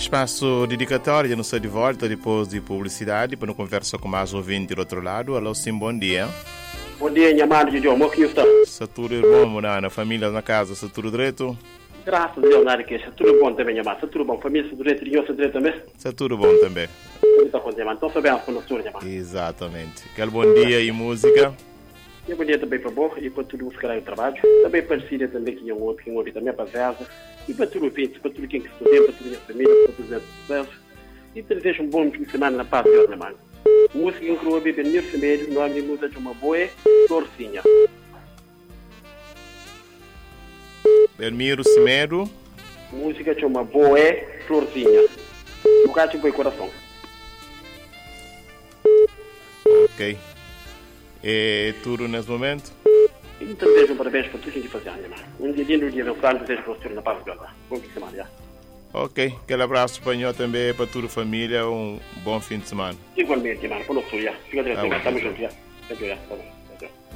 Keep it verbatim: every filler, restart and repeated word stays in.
Espaço dedicatório, não sei de volta depois de publicidade, para não conversar com mais ouvinte do outro lado. Alô, sim, bom dia. Bom dia, minha mãe, João, como que está? Se tudo bom, na família, na casa, se tudo direito? Graças a Deus, nada que é, tudo bom também, minha mãe, se tudo bom, família, se direito, e eu, se direito também? Se tudo bom também. Está com minha mãe, então sabemos com a sua, minha mãe. Exatamente. Aquele bom dia e música. E bom dia também para bom, e para tudo o que o trabalho. Também para a Síria, também, que eu ouvi, que eu ouvi também para a Zeza. E para tudo o fim, para tudo quem que estudou, para toda a família, para todos os sucessos. E te desejo um bom fim de semana na paz de Deus, minha mãe. Música em que eu ouvi, Benir Semedo, o nome de música de uma boa Torcinha. Belmiro Semedo. Música de uma boa Florzinha. Lugar de boi coração. Ok. E tudo nesse momento? E te desejo um parabéns para tudo que fazem, minha mãe. Um dia lindo, um dia abençoado, desejo para o senhor na paz de Deus. Bom fim de semana, já. Ok. Aquele abraço espanhol também para toda a família. Um bom fim de semana. Igualmente, mano. Por nosso dia. Fica direto, Tá bom. estamos juntos, já. Tá bom.